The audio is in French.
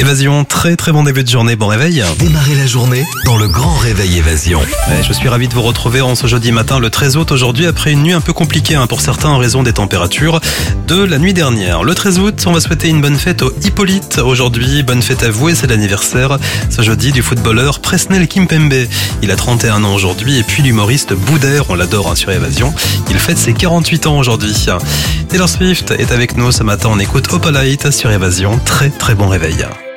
Évasion, très très bon début de journée, bon réveil. Démarrez la journée dans le grand réveil Évasion. Ouais, je suis ravi de vous retrouver en ce jeudi matin, le 13 août aujourd'hui, après une nuit un peu compliquée pour certains en raison des températures de la nuit dernière. Le 13 août, on va souhaiter une bonne fête au Hippolyte. Aujourd'hui, bonne fête à vous et c'est l'anniversaire ce jeudi du footballeur Presnel Kimpembe. Il a 31 ans aujourd'hui et puis l'humoriste Boudère, on l'adore sur Évasion. Il fête ses 48 ans aujourd'hui. Taylor Swift est avec nous ce matin, on écoute Opalite sur Évasion. Très très bon réveil.